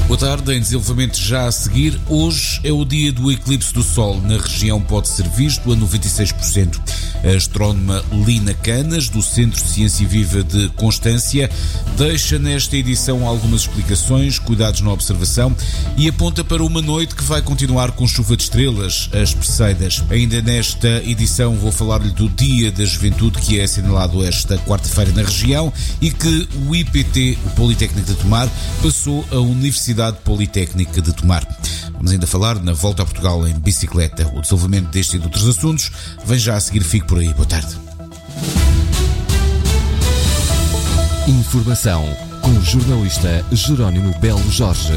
Boa tarde, em desenvolvimento já a seguir. Hoje é o dia do eclipse do Sol. Na região pode ser visto a 96%. A astrónoma Lina Canas, do Centro de Ciência Viva de Constância, deixa nesta edição algumas explicações, cuidados na observação e aponta para uma noite que vai continuar com chuva de estrelas, as Perseidas. Ainda nesta edição vou falar-lhe do Dia da Juventude, que é assinalado esta quarta-feira na região e que o IPT, o Politécnico de Tomar, passou a Universidade Politécnica de Tomar. Vamos ainda falar na volta a Portugal em bicicleta. O desenvolvimento deste e de outros assuntos vem já a seguir. Fique por aí. Boa tarde. Informação com o jornalista Jerónimo Belo Jorge.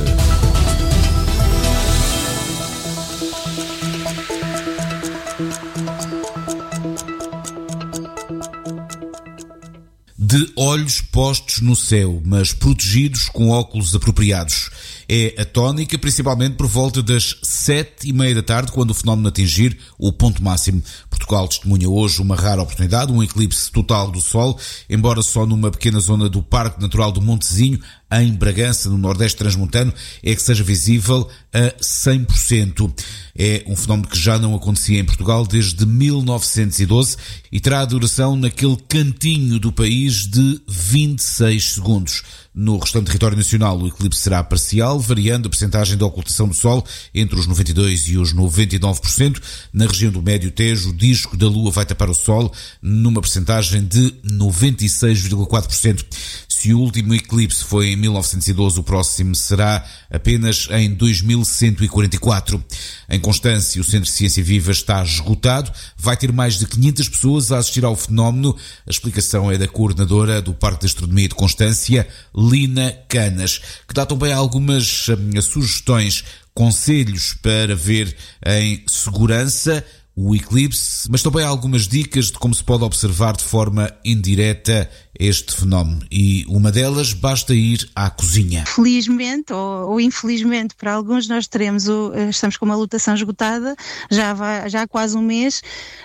De olhos postos no céu, mas protegidos com óculos apropriados. É a tónica, principalmente por volta das 7:30 da tarde, quando o fenómeno atingir o ponto máximo. Portugal testemunha hoje uma rara oportunidade, um eclipse total do Sol, embora só numa pequena zona do Parque Natural do Montezinho, em Bragança, no Nordeste Transmontano, é que seja visível a 100%. É um fenómeno que já não acontecia em Portugal desde 1912 e terá a duração naquele cantinho do país de 26 segundos. No restante território nacional, o eclipse será parcial, variando a percentagem de ocultação do Sol entre os 92% e os 99%. Na região do Médio Tejo, o disco da Lua vai tapar o Sol numa percentagem de 96,4%. Se o último eclipse foi em 1912, o próximo será apenas em 2144. Em Constância, o Centro de Ciência Viva está esgotado. Vai ter mais de 500 pessoas a assistir ao fenómeno. A explicação é da coordenadora do Parque de Astronomia de Constância, Lina Canas, que dá também algumas sugestões, conselhos para ver em segurança o eclipse, mas também algumas dicas de como se pode observar de forma indireta este fenómeno. E uma delas, basta ir à cozinha. Felizmente ou infelizmente para alguns nós estamos com uma lotação esgotada, já há quase um mês,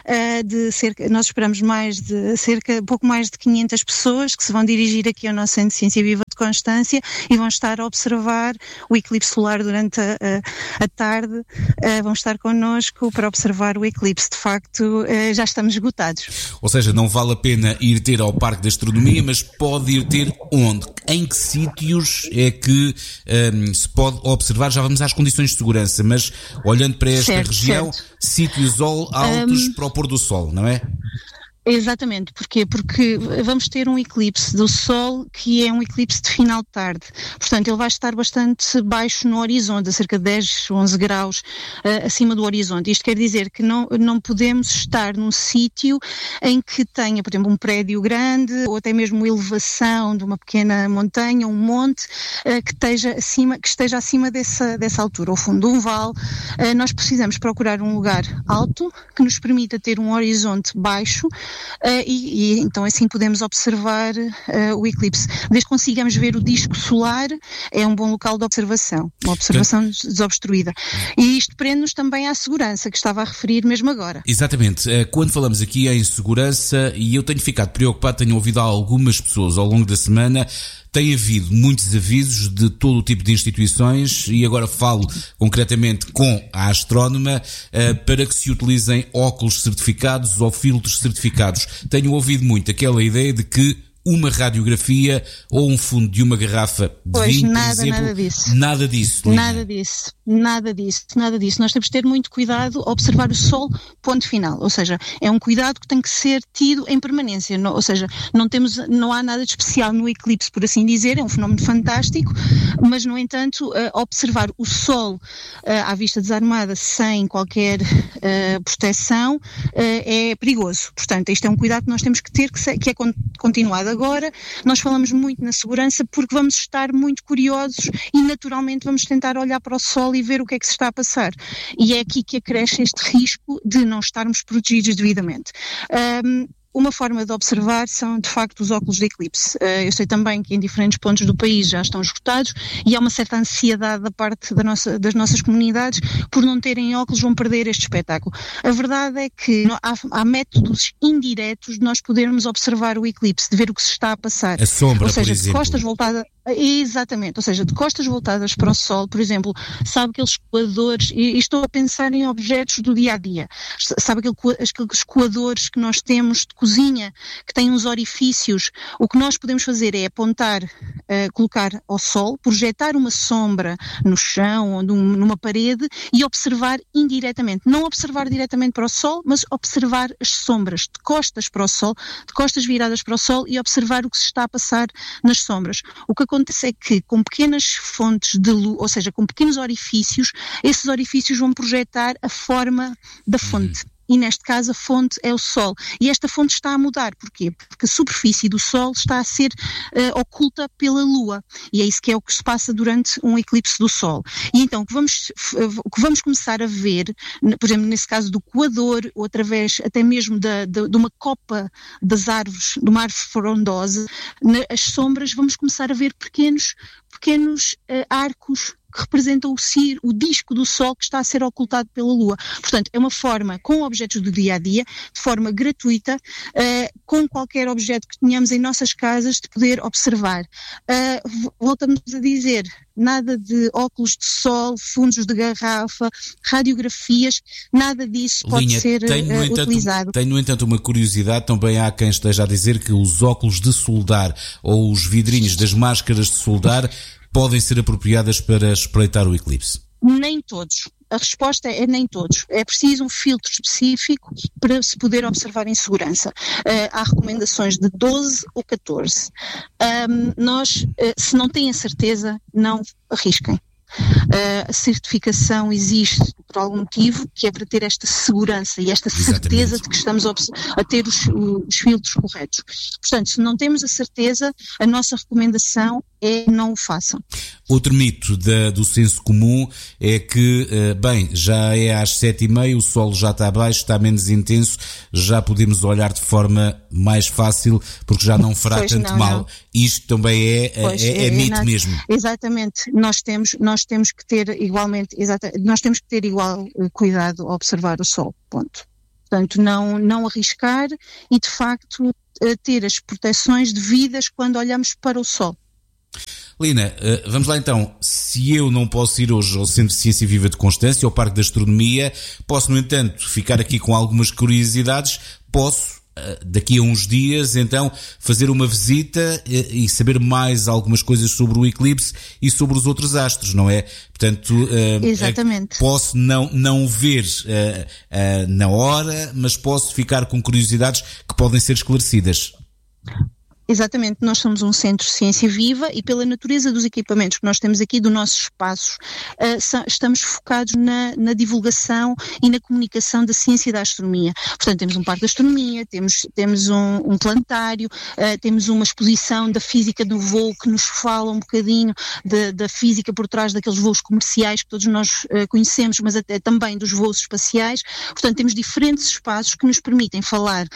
nós esperamos pouco mais de 500 pessoas que se vão dirigir aqui ao nosso Centro de Ciência Viva de Constância e vão estar a observar o eclipse solar durante a tarde, vão estar connosco para observar o eclipse. De facto, já estamos esgotados. Ou seja, não vale a pena ir ter ao Parque de Astronomia, mas pode ir ter onde? Em que sítios é que se pode observar? Já vamos às condições de segurança, mas olhando para esta região, sítios altos para o pôr do sol, não é? Exatamente. Porquê? Porque vamos ter um eclipse do Sol que é um eclipse de final de tarde. Portanto, ele vai estar bastante baixo no horizonte, a cerca de 10, 11 graus acima do horizonte. Isto quer dizer que não podemos estar num sítio em que tenha, por exemplo, um prédio grande ou até mesmo elevação de uma pequena montanha, um monte, que esteja acima dessa altura, ao fundo de um vale. Nós precisamos procurar um lugar alto que nos permita ter um horizonte baixo. E então assim podemos observar o eclipse. Desde que consigamos ver o disco solar, é um bom local de observação, uma observação desobstruída. E isto prende-nos também à segurança, que estava a referir mesmo agora. Exatamente. Quando falamos aqui em segurança, e eu tenho ficado preocupado, tenho ouvido algumas pessoas ao longo da semana, tem havido muitos avisos de todo o tipo de instituições e agora falo concretamente com a astrónoma para que se utilizem óculos certificados ou filtros certificados. Tenho ouvido muito aquela ideia de que uma radiografia ou um fundo de uma garrafa de vinho, por exemplo. Nada disso. Nada disso. Nada disso. Nós temos de ter muito cuidado a observar o Sol, ponto final. Ou seja, é um cuidado que tem que ser tido em permanência. Ou seja, não há nada de especial no eclipse, por assim dizer, é um fenómeno fantástico, mas, no entanto, observar o Sol à vista desarmada sem qualquer proteção é perigoso. Portanto, isto é um cuidado que nós temos que ter, que é continuado. Agora, nós falamos muito na segurança porque vamos estar muito curiosos e naturalmente vamos tentar olhar para o Sol e ver o que é que se está a passar. E é aqui que acresce este risco de não estarmos protegidos devidamente. Uma forma de observar são, de facto, os óculos de eclipse. Eu sei também que em diferentes pontos do país já estão esgotados e há uma certa ansiedade da parte das nossas comunidades por não terem óculos, vão perder este espetáculo. A verdade é que há métodos indiretos de nós podermos observar o eclipse, de ver o que se está a passar. A sombra, ou seja, por exemplo. de costas voltadas. Exatamente, ou seja, de costas voltadas para o sol, por exemplo, sabe aqueles coadores, e estou a pensar em objetos do dia-a-dia, sabe aqueles coadores que nós temos de cozinha, que têm uns orifícios, o que nós podemos fazer é apontar, colocar ao sol, projetar uma sombra no chão ou numa parede e observar indiretamente, não observar diretamente para o sol, mas observar as sombras de costas para o sol, de costas viradas para o sol e observar o que se está a passar nas sombras. O que acontece é que com pequenas fontes de luz, ou seja, com pequenos orifícios, esses orifícios vão projetar a forma da fonte. E neste caso a fonte é o Sol. E esta fonte está a mudar. Porquê? Porque a superfície do Sol está a ser oculta pela Lua. E é isso que é o que se passa durante um eclipse do Sol. E então o que vamos começar a ver, por exemplo, nesse caso do coador, ou através até mesmo de uma copa das árvores, de uma árvore frondosa, as sombras, vamos começar a ver pequenos arcos que representam o disco do Sol que está a ser ocultado pela Lua. Portanto, é uma forma, com objetos do dia-a-dia, de forma gratuita, com qualquer objeto que tenhamos em nossas casas, de poder observar. Voltamos a dizer, nada de óculos de sol, fundos de garrafa, radiografias, nada disso pode ser utilizado. Tenho, no entanto, uma curiosidade, também há quem esteja a dizer que os óculos de soldar ou os vidrinhos das máscaras de soldar podem ser apropriadas para espreitar o eclipse? Nem todos. A resposta é nem todos. É preciso um filtro específico para se poder observar em segurança. Há recomendações de 12 ou 14. Se não têm a certeza, não arrisquem. A certificação existe por algum motivo, que é para ter esta segurança e esta certeza de que estamos a ter os filtros corretos. Portanto, se não temos a certeza, a nossa recomendação é não o façam. Outro mito do senso comum é que, já é às 7h30, o sol já está baixo, está menos intenso, já podemos olhar de forma mais fácil, porque já não fará mal. Não. Isto também é mito mesmo. Exatamente. Nós temos que ter igual cuidado ao observar o sol. Ponto. Portanto, não arriscar e, de facto, ter as proteções devidas quando olhamos para o sol. Lina, vamos lá então. Se eu não posso ir hoje ao Centro de Ciência Viva de Constância, ao Parque da Astronomia, posso, no entanto, ficar aqui com algumas curiosidades. Posso, daqui a uns dias, então, fazer uma visita e saber mais algumas coisas sobre o eclipse e sobre os outros astros, não é? Portanto, exatamente. Posso não ver na hora, mas posso ficar com curiosidades que podem ser esclarecidas. Exatamente, nós somos um centro de ciência viva e pela natureza dos equipamentos que nós temos aqui, do nosso espaço, estamos focados na divulgação e na comunicação da ciência e da astronomia. Portanto, temos um parque de astronomia, temos um planetário, temos uma exposição da física do voo que nos fala um bocadinho da física por trás daqueles voos comerciais que todos nós conhecemos, mas até também dos voos espaciais. Portanto, temos diferentes espaços que nos permitem falar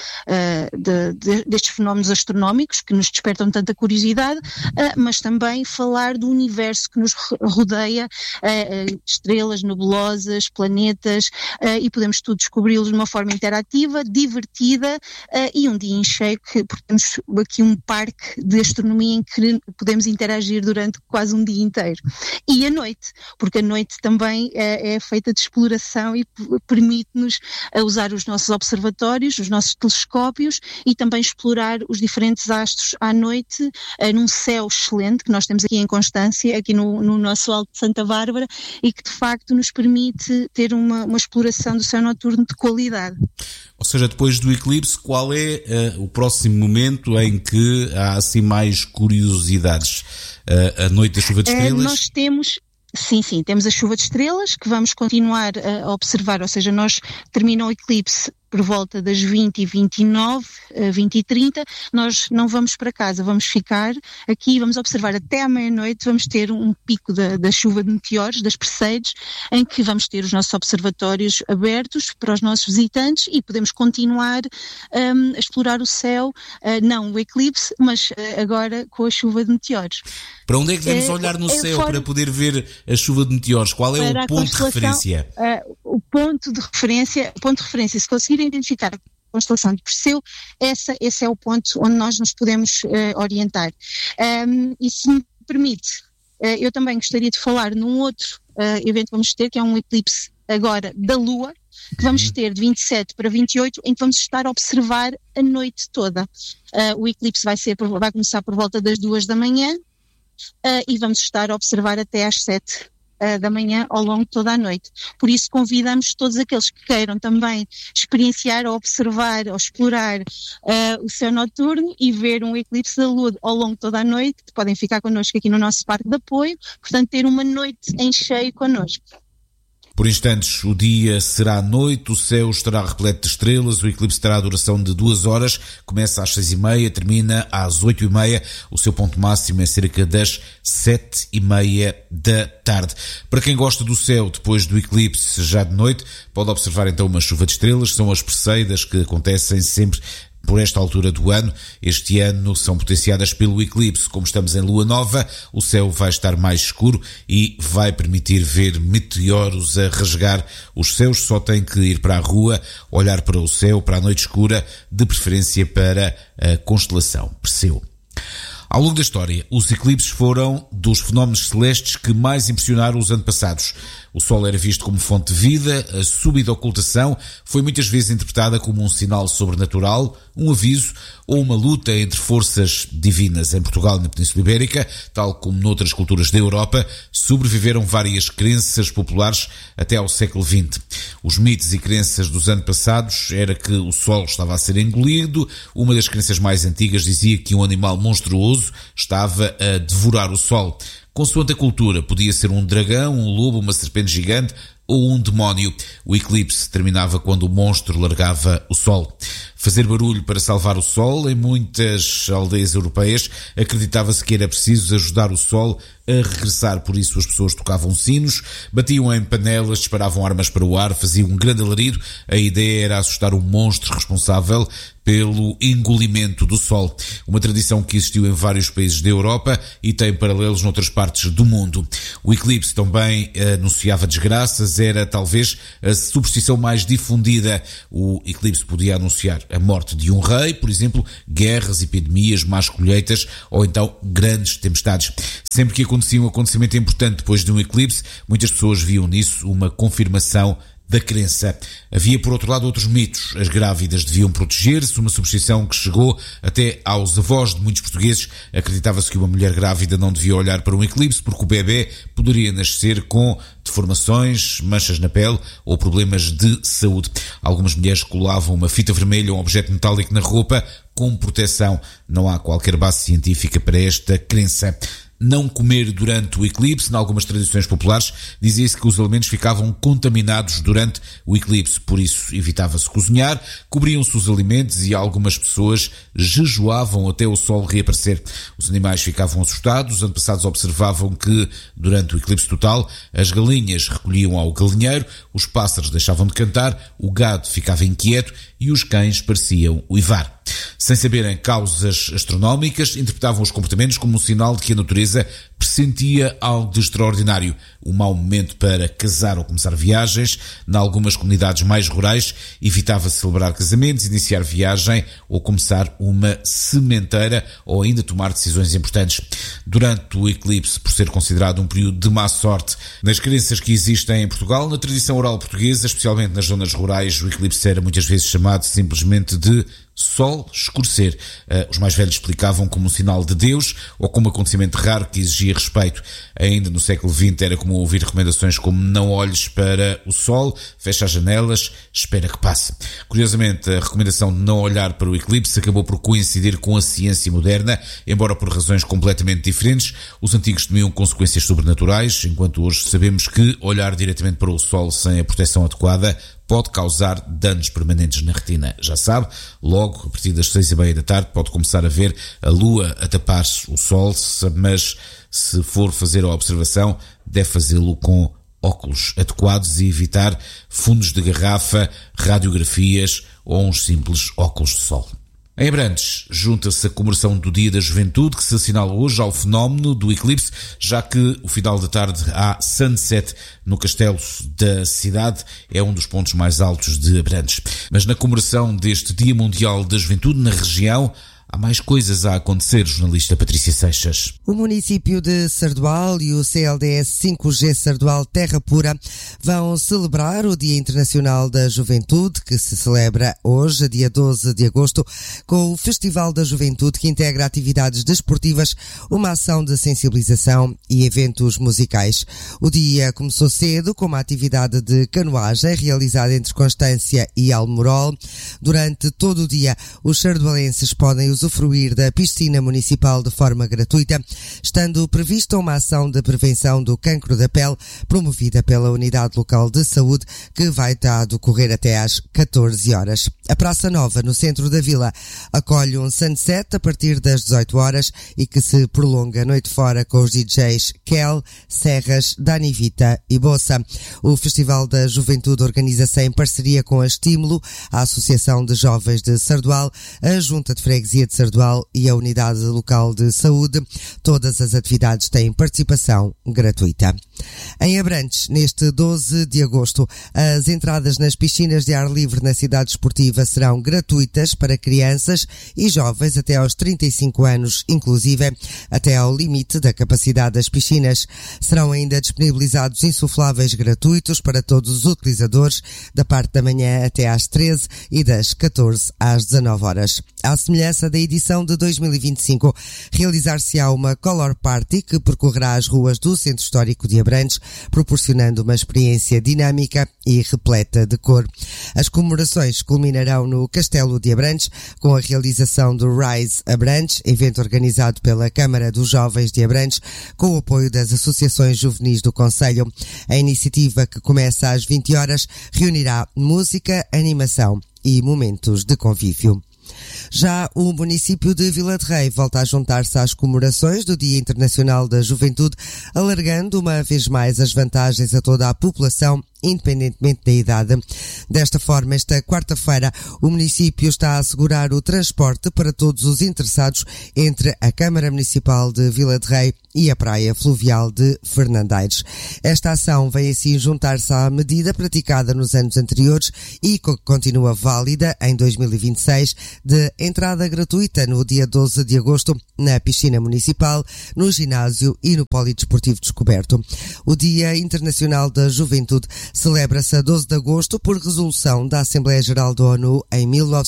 destes fenómenos astronómicos que nos despertam tanta curiosidade, mas também falar do universo que nos rodeia, estrelas nebulosas, planetas, e podemos tudo descobri-los de uma forma interativa, divertida, e um dia em cheio, porque temos aqui um parque de astronomia em que podemos interagir durante quase um dia inteiro. E à noite, porque a noite também é feita de exploração e permite-nos usar os nossos observatórios, os nossos telescópios e também explorar os diferentes astros à noite, num céu excelente que nós temos aqui em Constância, aqui no nosso Alto de Santa Bárbara, e que de facto nos permite ter uma exploração do céu noturno de qualidade. Ou seja, depois do eclipse, qual é o próximo momento em que há assim mais curiosidades? A noite da chuva de estrelas? Nós temos... Sim, temos a chuva de estrelas que vamos continuar a observar, ou seja, nós termina o eclipse por volta das 20h29, 20h30, nós não vamos para casa, vamos ficar aqui, vamos observar até à meia-noite, vamos ter um pico da chuva de meteoros, das Perseides, em que vamos ter os nossos observatórios abertos para os nossos visitantes e podemos continuar a explorar o céu, não o eclipse, mas agora com a chuva de meteoros. Para onde é que devemos olhar no céu para poder ver a chuva de meteoros? Qual é o ponto de referência? O ponto de referência, se conseguir identificar a constelação de Perseu, esse é o ponto onde nós nos podemos orientar. E se me permite, eu também gostaria de falar num outro evento que vamos ter, que é um eclipse agora da Lua, que vamos ter de 27 para 28, em que vamos estar a observar a noite toda. O eclipse vai começar por volta das 2 da manhã e vamos estar a observar até às 7 da manhã ao longo de toda a noite. Por isso convidamos todos aqueles que queiram também experienciar ou observar ou explorar o céu noturno e ver um eclipse da Lua ao longo de toda a noite, podem ficar connosco aqui no nosso parque de apoio, portanto ter uma noite em cheio connosco. Por instantes, o dia será noite, o céu estará repleto de estrelas, o eclipse terá a duração de 2 horas, começa às 6h30, termina às 8h30, o seu ponto máximo é cerca das 7h30 da tarde. Para quem gosta do céu depois do eclipse já de noite, pode observar então uma chuva de estrelas, são as Perseidas que acontecem sempre por esta altura do ano. Este ano são potenciadas pelo eclipse. Como estamos em lua nova, o céu vai estar mais escuro e vai permitir ver meteoros a rasgar os céus. Só tem que ir para a rua, olhar para o céu, para a noite escura, de preferência para a constelação Perseu. Ao longo da história, os eclipses foram dos fenómenos celestes que mais impressionaram os antepassados. O Sol era visto como fonte de vida, a súbita ocultação foi muitas vezes interpretada como um sinal sobrenatural, um aviso ou uma luta entre forças divinas. Em Portugal e na Península Ibérica, tal como noutras culturas da Europa, sobreviveram várias crenças populares até ao século XX. Os mitos e crenças dos antepassados era que o Sol estava a ser engolido. Uma das crenças mais antigas dizia que um animal monstruoso estava a devorar o Sol. Consoante a cultura, podia ser um dragão, um lobo, uma serpente gigante ou um demónio. O eclipse terminava quando o monstro largava o Sol. Fazer barulho para salvar o Sol. Em muitas aldeias europeias acreditava-se que era preciso ajudar o Sol a regressar, por isso as pessoas tocavam sinos, batiam em panelas, disparavam armas para o ar, faziam um grande alarido. A ideia era assustar o monstro responsável pelo engolimento do Sol. Uma tradição que existiu em vários países da Europa e tem paralelos noutras partes do mundo. O eclipse também anunciava desgraças, era talvez a superstição mais difundida. O eclipse podia anunciar a morte de um rei, por exemplo, guerras, epidemias, más colheitas ou então grandes tempestades. Sempre que acontecia um acontecimento importante depois de um eclipse, muitas pessoas viam nisso uma confirmação da crença. Havia, por outro lado, outros mitos. As grávidas deviam proteger-se, uma superstição que chegou até aos avós de muitos portugueses. Acreditava-se que uma mulher grávida não devia olhar para um eclipse porque o bebê poderia nascer com deformações, manchas na pele ou problemas de saúde. Algumas mulheres colavam uma fita vermelha ou um objeto metálico na roupa como proteção. Não há qualquer base científica para esta crença. Não comer durante o eclipse. Em algumas tradições populares dizia-se que os alimentos ficavam contaminados durante o eclipse, por isso evitava-se cozinhar, cobriam-se os alimentos e algumas pessoas jejuavam até o sol reaparecer. Os animais ficavam assustados, os antepassados observavam que durante o eclipse total as galinhas recolhiam ao galinheiro, os pássaros deixavam de cantar, o gado ficava inquieto e os cães pareciam uivar. Sem saberem causas astronómicas, interpretavam os comportamentos como um sinal de que a natureza pressentia algo de extraordinário. Um mau momento para casar ou começar viagens. Em algumas comunidades mais rurais, evitava celebrar casamentos, iniciar viagem ou começar uma sementeira ou ainda tomar decisões importantes. Durante o eclipse, por ser considerado um período de má sorte, nas crenças que existem em Portugal, na tradição oral portuguesa, especialmente nas zonas rurais, o eclipse era muitas vezes chamado simplesmente de sol escurecer. Os mais velhos explicavam como um sinal de Deus ou como um acontecimento raro que exigia respeito. Ainda no século XX era comum ouvir recomendações como não olhes para o sol, fecha as janelas, espera que passe. Curiosamente, a recomendação de não olhar para o eclipse acabou por coincidir com a ciência moderna, embora por razões completamente diferentes. Os antigos temiam consequências sobrenaturais, enquanto hoje sabemos que olhar diretamente para o sol sem a proteção adequada pode causar danos permanentes na retina. Já sabe, logo a partir das 6h30 da tarde pode começar a ver a lua a tapar o sol, mas se for fazer a observação, deve fazê-lo com óculos adequados e evitar fundos de garrafa, radiografias ou uns simples óculos de sol. Em Abrantes, junta-se a comemoração do Dia da Juventude, que se assinala hoje ao fenómeno do eclipse, já que o final da tarde há sunset no castelo da cidade, é um dos pontos mais altos de Abrantes. Mas na comemoração deste Dia Mundial da Juventude, na região, há mais coisas a acontecer, jornalista Patrícia Seixas. O município de Sardual e o CLDS 5G Sardual Terra Pura vão celebrar o Dia Internacional da Juventude, que se celebra hoje, dia 12 de agosto, com o Festival da Juventude, que integra atividades desportivas, uma ação de sensibilização e eventos musicais. O dia começou cedo com uma atividade de canoagem realizada entre Constância e Almorol. Durante todo o dia, os sardualenses podem usufruir da piscina municipal de forma gratuita, estando prevista uma ação de prevenção do cancro da pele, promovida pela Unidade Local de Saúde, que vai estar a decorrer até às 14 horas. A Praça Nova, no centro da vila, acolhe um sunset a partir das 18 horas e que se prolonga a noite fora com os DJs Kel, Serras, Dani Vita e Bossa. O Festival da Juventude organiza-se em parceria com a Estímulo, a Associação de Jovens de Sardual, a Junta de Freguesia de Sardual e a Unidade Local de Saúde. Todas as atividades têm participação gratuita. Em Abrantes, neste 12 de agosto, as entradas nas piscinas de ar livre na cidade esportiva serão gratuitas para crianças e jovens até aos 35 anos, inclusive até ao limite da capacidade das piscinas. Serão ainda disponibilizados insufláveis gratuitos para todos os utilizadores, da parte da manhã até às 13 e das 14 às 19 horas. À semelhança da edição de 2025, realizar-se-á uma Color Party que percorrerá as ruas do Centro Histórico de Abrantes, proporcionando uma experiência dinâmica e repleta de cor. As comemorações culminarão no Castelo de Abrantes, com a realização do Rise Abrantes, evento organizado pela Câmara dos Jovens de Abrantes, com o apoio das associações juvenis do concelho. A iniciativa, que começa às 20 horas, reunirá música, animação e momentos de convívio. Já o município de Vila de Rei volta a juntar-se às comemorações do Dia Internacional da Juventude, alargando uma vez mais as vantagens a toda a população, independentemente da idade. Desta forma, esta quarta-feira, o município está a assegurar o transporte para todos os interessados entre a Câmara Municipal de Vila de Rei e a Praia Fluvial de Fernandeiros. Esta ação vem assim juntar-se à medida praticada nos anos anteriores e continua válida em 2026, de entrada gratuita no dia 12 de agosto na piscina municipal, no ginásio e no polidesportivo descoberto. O Dia Internacional da Juventude celebra-se a 12 de agosto por resolução da Assembleia Geral da ONU em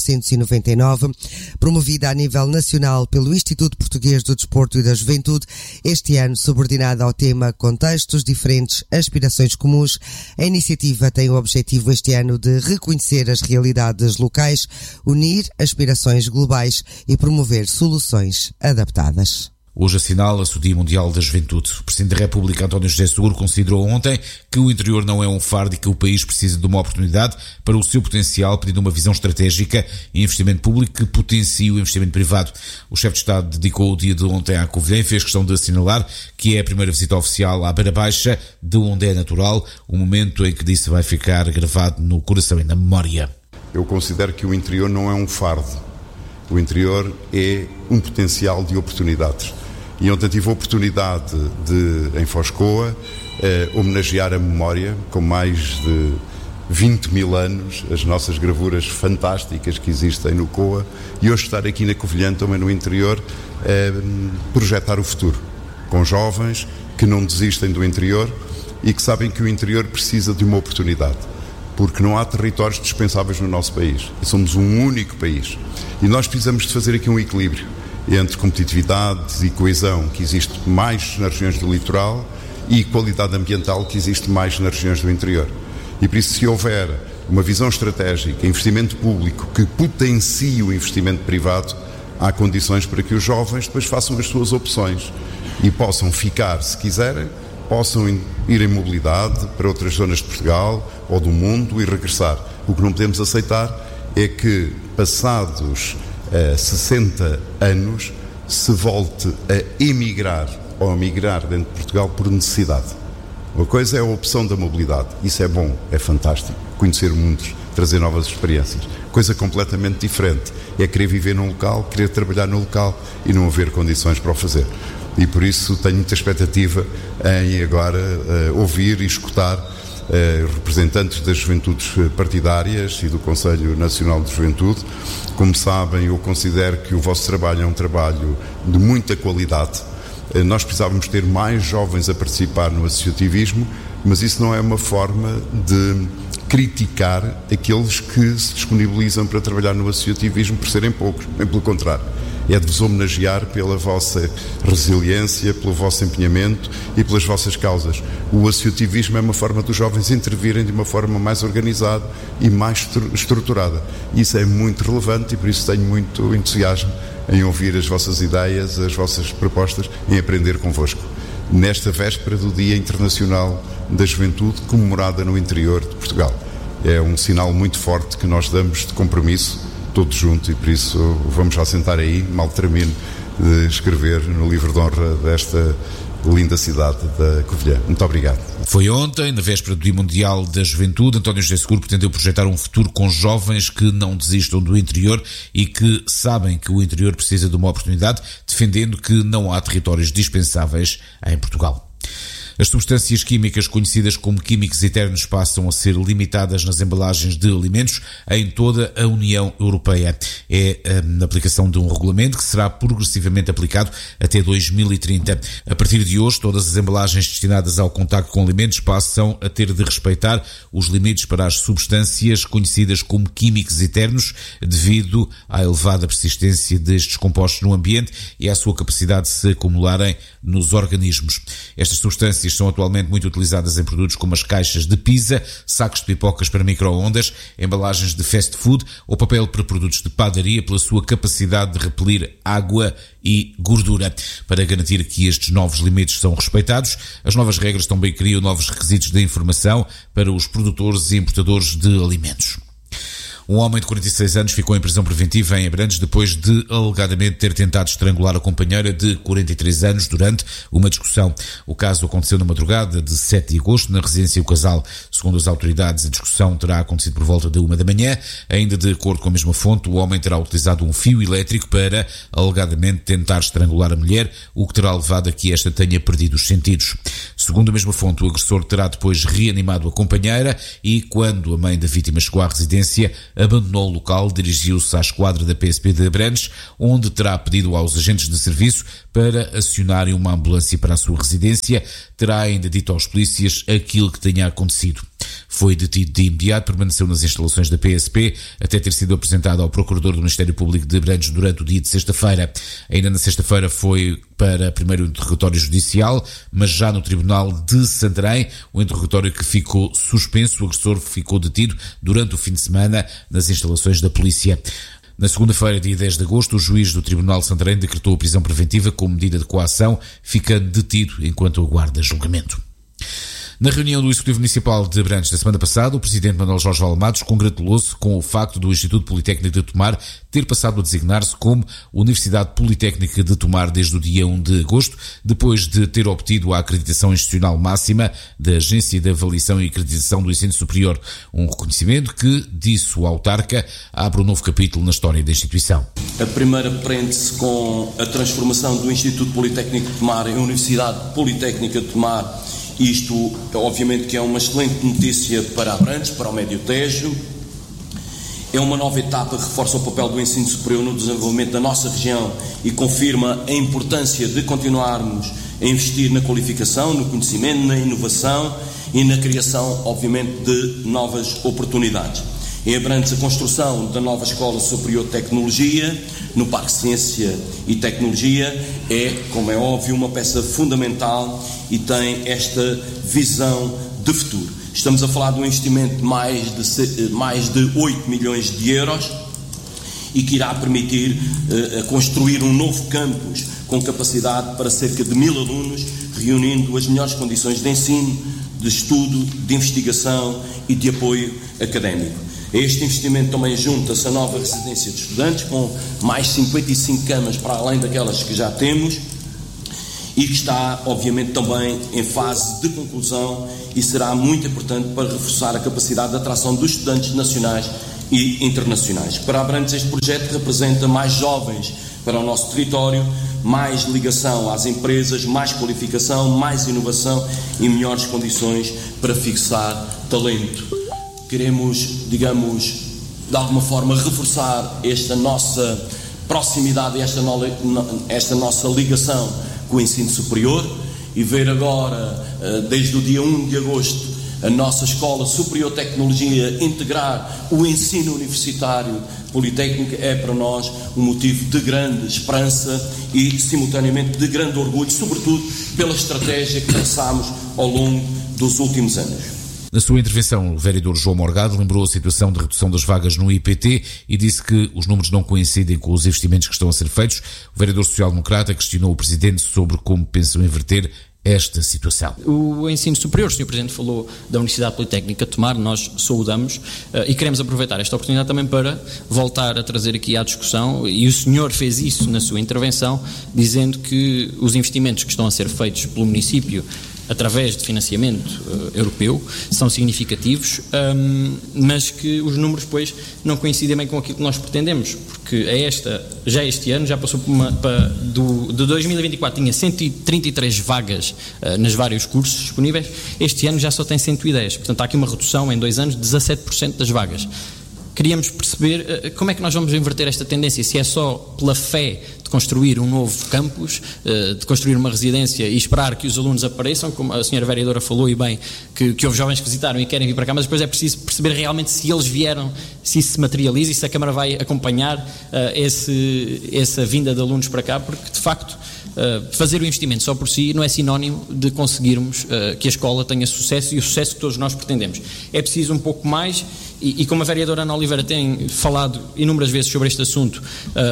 1999, promovida a nível nacional pelo Instituto Português do Desporto e da Juventude, este ano subordinada ao tema Contextos Diferentes, Aspirações Comuns. A iniciativa tem o objetivo este ano de reconhecer as realidades locais, unir aspirações globais e promover soluções adaptadas. Hoje assinala-se o Dia Mundial da Juventude. O Presidente da República, António José Seguro, considerou ontem que o interior não é um fardo e que o país precisa de uma oportunidade para o seu potencial, pedindo uma visão estratégica e investimento público que potencie o investimento privado. O chefe de Estado dedicou o dia de ontem à Covilhã e fez questão de assinalar que é a primeira visita oficial à Beira Baixa, de onde é natural, um momento em que disse vai ficar gravado no coração e na memória. Eu considero que o interior não é um fardo. O interior é um potencial de oportunidades. E ontem tive a oportunidade de, em Foscoa, homenagear a memória, com mais de 20 mil anos, as nossas gravuras fantásticas que existem no COA, e hoje estar aqui na Covilhã, também no interior, projetar o futuro, com jovens que não desistem do interior e que sabem que o interior precisa de uma oportunidade, porque não há territórios dispensáveis no nosso país. Somos um único país. E nós precisamos de fazer aqui um equilíbrio entre competitividade e coesão, que existe mais nas regiões do litoral, e qualidade ambiental, que existe mais nas regiões do interior. E por isso, se houver uma visão estratégica, investimento público que potencie o investimento privado, há condições para que os jovens depois façam as suas opções e possam ficar, se quiserem, possam ir em mobilidade para outras zonas de Portugal ou do mundo e regressar. O que não podemos aceitar é que, passados 60 anos, se volte a emigrar ou a migrar dentro de Portugal por necessidade. Uma coisa é a opção da mobilidade. Isso é bom, é fantástico. Conhecer mundos, trazer novas experiências. Coisa completamente diferente é querer viver num local, querer trabalhar no local e não haver condições para o fazer. E por isso tenho muita expectativa em agora ouvir e escutar representantes das juventudes partidárias e do Conselho Nacional de Juventude. Como sabem, eu considero que o vosso trabalho é um trabalho de muita qualidade. Nós precisávamos ter mais jovens a participar no associativismo, mas isso não é uma forma de criticar aqueles que se disponibilizam para trabalhar no associativismo por serem poucos, bem pelo contrário. É de vos homenagear pela vossa resiliência, pelo vosso empenhamento e pelas vossas causas. O associativismo é uma forma dos jovens intervirem de uma forma mais organizada e mais estruturada. Isso é muito relevante e por isso tenho muito entusiasmo em ouvir as vossas ideias, as vossas propostas, em aprender convosco. Nesta véspera do Dia Internacional da Juventude, comemorada no interior de Portugal. É um sinal muito forte que nós damos de compromisso, todos juntos, e por isso vamos já sentar aí, mal termino de escrever no livro de honra desta linda cidade da Covilhã. Muito obrigado. Foi ontem, na véspera do Dia Mundial da Juventude, António José Seguro pretendeu projetar um futuro com jovens que não desistam do interior e que sabem que o interior precisa de uma oportunidade, defendendo que não há territórios dispensáveis em Portugal. As substâncias químicas conhecidas como químicos eternos passam a ser limitadas nas embalagens de alimentos em toda a União Europeia. É a aplicação de um regulamento que será progressivamente aplicado até 2030. A partir de hoje, todas as embalagens destinadas ao contacto com alimentos passam a ter de respeitar os limites para as substâncias conhecidas como químicos eternos, devido à elevada persistência destes compostos no ambiente e à sua capacidade de se acumularem nos organismos. Estas substâncias são atualmente muito utilizadas em produtos como as caixas de pizza, sacos de pipocas para micro-ondas, embalagens de fast food ou papel para produtos de padaria pela sua capacidade de repelir água e gordura. Para garantir que estes novos limites são respeitados, as novas regras também criam novos requisitos de informação para os produtores e importadores de alimentos. Um homem de 46 anos ficou em prisão preventiva em Abrantes depois de alegadamente ter tentado estrangular a companheira de 43 anos durante uma discussão. O caso aconteceu na madrugada de 7 de agosto na residência do casal. Segundo as autoridades, a discussão terá acontecido por volta de 1 da manhã. Ainda de acordo com a mesma fonte, o homem terá utilizado um fio elétrico para alegadamente tentar estrangular a mulher, o que terá levado a que esta tenha perdido os sentidos. Segundo a mesma fonte, o agressor terá depois reanimado a companheira e, quando a mãe da vítima chegou à residência, abandonou o local, dirigiu-se à esquadra da PSP de Abrantes, onde terá pedido aos agentes de serviço para acionarem uma ambulância para a sua residência. Terá ainda dito aos polícias aquilo que tenha acontecido. Foi detido de imediato, permaneceu nas instalações da PSP até ter sido apresentado ao Procurador do Ministério Público de Abrantes durante o dia de sexta-feira. Ainda na sexta-feira foi para primeiro interrogatório judicial, mas já no Tribunal de Santarém, o interrogatório que ficou suspenso. O agressor ficou detido durante o fim de semana nas instalações da polícia. Na segunda-feira, dia 10 de agosto, o juiz do Tribunal de Santarém decretou a prisão preventiva como medida de coação, ficando detido enquanto aguarda julgamento. Na reunião do Executivo Municipal de Abrantes da semana passada, o Presidente Manuel Jorge Valamados congratulou-se com o facto do Instituto Politécnico de Tomar ter passado a designar-se como Universidade Politécnica de Tomar desde o dia 1 de agosto, depois de ter obtido a acreditação institucional máxima da Agência de Avaliação e Acreditação do Ensino Superior, um reconhecimento que, disse o autarca, abre um novo capítulo na história da instituição. A primeira prende-se com a transformação do Instituto Politécnico de Tomar em Universidade Politécnica de Tomar. Isto, obviamente, que é uma excelente notícia para Abrantes, para o Médio Tejo. É uma nova etapa que reforça o papel do ensino superior no desenvolvimento da nossa região e confirma a importância de continuarmos a investir na qualificação, no conhecimento, na inovação e na criação, obviamente, de novas oportunidades. Em Abrantes, a construção da nova Escola Superior de Tecnologia, no Parque Ciência e Tecnologia, é, como é óbvio, uma peça fundamental e tem esta visão de futuro. Estamos a falar de um investimento de mais de 8 milhões de euros e que irá permitir construir um novo campus com capacidade para cerca de 1000 alunos, reunindo as melhores condições de ensino, de estudo, de investigação e de apoio académico. A este investimento também junta-se a nova residência de estudantes, com mais 55 camas para além daquelas que já temos, e que está, obviamente, também em fase de conclusão e será muito importante para reforçar a capacidade de atração dos estudantes nacionais e internacionais. Para Abrantes, este projeto representa mais jovens para o nosso território, mais ligação às empresas, mais qualificação, mais inovação e melhores condições para fixar talento. Queremos, digamos, de alguma forma reforçar esta nossa proximidade, esta nossa ligação com o ensino superior e ver agora, desde o dia 1 de agosto, a nossa Escola Superior de Tecnologia integrar o ensino universitário politécnico é para nós um motivo de grande esperança e, simultaneamente, de grande orgulho, sobretudo pela estratégia que traçámos ao longo dos últimos anos. Na sua intervenção, o vereador João Morgado lembrou a situação de redução das vagas no IPT e disse que os números não coincidem com os investimentos que estão a ser feitos. O vereador social-democrata questionou o Presidente sobre como pensam inverter esta situação. O ensino superior, o Sr. Presidente falou da Universidade Politécnica de Tomar, nós saudamos e queremos aproveitar esta oportunidade também para voltar a trazer aqui à discussão, e o senhor fez isso na sua intervenção, dizendo que os investimentos que estão a ser feitos pelo município através de financiamento europeu são significativos, mas que os números depois não coincidem bem com aquilo que nós pretendemos, porque já este ano já passou de 2024 tinha 133 vagas nos vários cursos disponíveis, este ano já só tem 110, portanto há aqui uma redução em 2 anos de 17% das vagas. Queríamos perceber como é que nós vamos inverter esta tendência, se é só pela fé de construir um novo campus, de construir uma residência e esperar que os alunos apareçam, como a senhora vereadora falou e bem, que houve jovens que visitaram e querem vir para cá, mas depois é preciso perceber realmente se eles vieram, se isso se materializa e se a Câmara vai acompanhar essa vinda de alunos para cá, porque de facto fazer o investimento só por si não é sinónimo de conseguirmos que a escola tenha sucesso e o sucesso que todos nós pretendemos. É preciso um pouco mais e como a vereadora Ana Oliveira tem falado inúmeras vezes sobre este assunto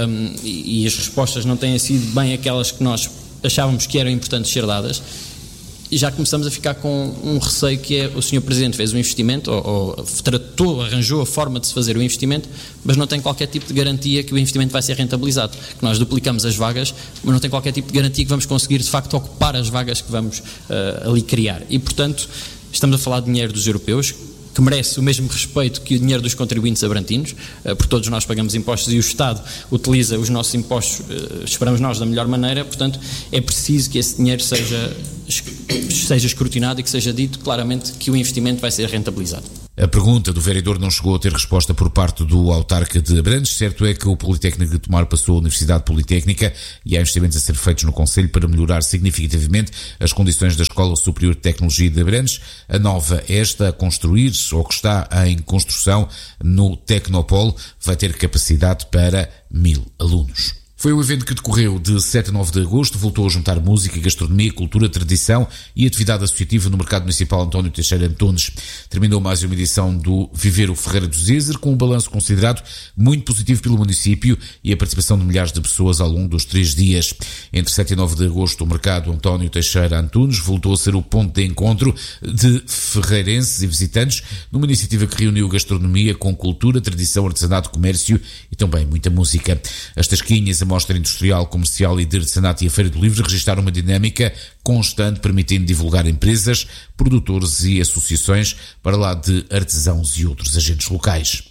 e as respostas não têm sido bem aquelas que nós achávamos que eram importantes ser dadas, e já começamos a ficar com um receio que é o Sr. Presidente fez um investimento arranjou a forma de se fazer o investimento, mas não tem qualquer tipo de garantia que o investimento vai ser rentabilizado, que nós duplicamos as vagas, mas não tem qualquer tipo de garantia que vamos conseguir de facto ocupar as vagas que vamos ali criar, e portanto estamos a falar de dinheiro dos europeus, que merece o mesmo respeito que o dinheiro dos contribuintes abrantinos, porque todos nós pagamos impostos e o Estado utiliza os nossos impostos, esperamos nós, da melhor maneira, portanto é preciso que esse dinheiro seja escrutinado e que seja dito claramente que o investimento vai ser rentabilizado. A pergunta do vereador não chegou a ter resposta por parte do autarca de Abrantes. Certo é que o Politécnico de Tomar passou a Universidade Politécnica e há investimentos a ser feitos no Conselho para melhorar significativamente as condições da Escola Superior de Tecnologia de Abrantes. A nova, esta a construir ou que está em construção no Tecnopolo, vai ter capacidade para 1000 alunos. Foi um evento que decorreu de 7 a 9 de agosto, voltou a juntar música, gastronomia, cultura, tradição e atividade associativa no Mercado Municipal António Teixeira Antunes. Terminou mais uma edição do Viver o Ferreira do Zezer, com um balanço considerado muito positivo pelo município e a participação de milhares de pessoas ao longo dos 3 dias. Entre 7 e 9 de agosto, o Mercado António Teixeira Antunes voltou a ser o ponto de encontro de ferreirenses e visitantes, numa iniciativa que reuniu gastronomia com cultura, tradição, artesanato, comércio e também muita música. As tasquinhas, a Mostra Industrial, Comercial e de Artesanato e a Feira do Livro registaram uma dinâmica constante, permitindo divulgar empresas, produtores e associações, para lá de artesãos e outros agentes locais.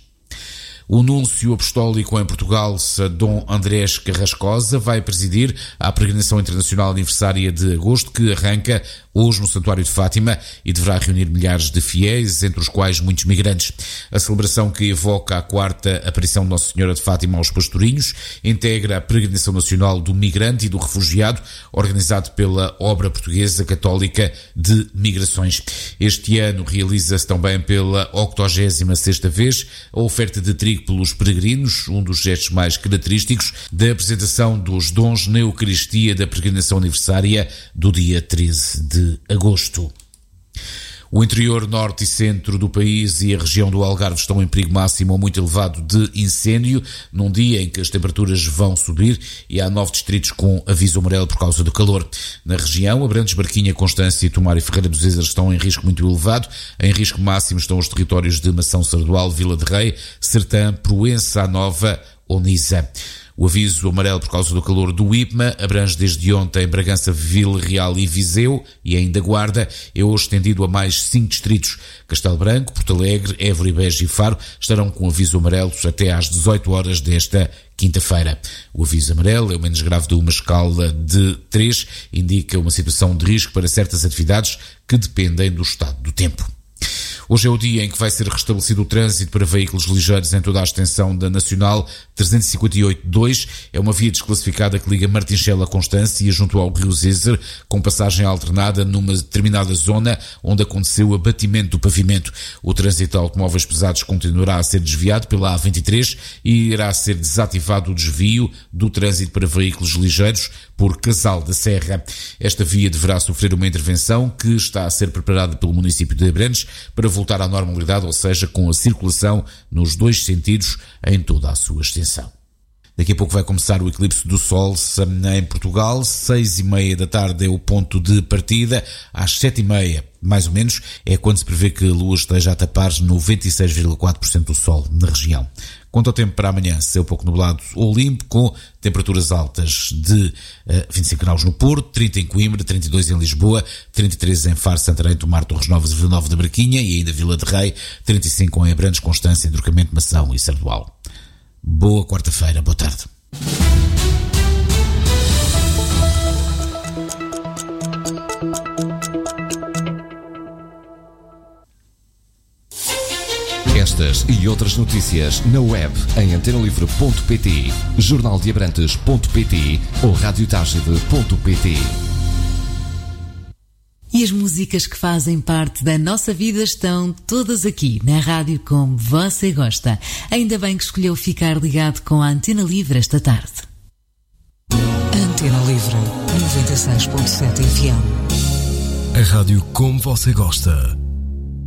O Núncio Apostólico em Portugal, Dom Andrés Carrascosa, vai presidir a peregrinação internacional aniversária de agosto, que arranca hoje no Santuário de Fátima e deverá reunir milhares de fiéis, entre os quais muitos migrantes. A celebração, que evoca a 4ª aparição de Nossa Senhora de Fátima aos Pastorinhos, integra a peregrinação nacional do migrante e do refugiado, organizado pela Obra Portuguesa Católica de Migrações. Este ano realiza-se também pela 86ª vez a oferta de trigo pelos peregrinos, um dos gestos mais característicos da apresentação dos dons na Eucaristia da peregrinação aniversária do dia 13 de agosto. O interior norte e centro do país e a região do Algarve estão em perigo máximo ou muito elevado de incêndio, num dia em que as temperaturas vão subir e há 9 distritos com aviso amarelo por causa do calor. Na região, Abrantes, Barquinha, Constância, Tomar e Ferreira do Zezer estão em risco muito elevado. Em risco máximo estão os territórios de Mação Sardual, Vila de Rei, Sertã, Proença, Nova, Onisa. O aviso amarelo por causa do calor do IPMA abrange desde ontem Bragança, Vila Real e Viseu e ainda Guarda. É hoje estendido a mais 5 distritos. Castelo Branco, Porto Alegre, Évora, Beja e Faro estarão com aviso amarelo até às 18 horas desta quinta-feira. O aviso amarelo é o menos grave de uma escala de 3, indica uma situação de risco para certas atividades que dependem do estado do tempo. Hoje é o dia em que vai ser restabelecido o trânsito para veículos ligeiros em toda a extensão da Nacional 358-2. É uma via desclassificada que liga Martinchela a Constância junto ao Rio Zezer, com passagem alternada numa determinada zona onde aconteceu o abatimento do pavimento. O trânsito de automóveis pesados continuará a ser desviado pela A23 e irá ser desativado o desvio do trânsito para veículos ligeiros por Casal da Serra. Esta via deverá sofrer uma intervenção que está a ser preparada pelo município de Abrantes para voltar à normalidade, ou seja, com a circulação nos dois sentidos em toda a sua extensão. Daqui a pouco vai começar o eclipse do Sol em Portugal. 6h30 da tarde é o ponto de partida. Às 7h30, mais ou menos, é quando se prevê que a Lua esteja a tapar 96,4% do Sol na região. Quanto ao tempo para amanhã, céu pouco nublado ou limpo, com temperaturas altas de 25 graus no Porto, 30 em Coimbra, 32 em Lisboa, 33 em Faro, Santarém, Tomar, Torres Novas e Vila Nova da Braquinha e ainda Vila de Rei, 35 em Abrantes, Constância, Endrocamento, Mação e Sardual. Boa quarta-feira, boa tarde. Estas e outras notícias na web em antenalivre.pt, jornaldeabrantes.pt ou radiotagide.pt. E as músicas que fazem parte da nossa vida estão todas aqui na rádio como você gosta. Ainda bem que escolheu ficar ligado com a Antena Livre esta tarde. Antena Livre 96.7 FM. A rádio como você gosta.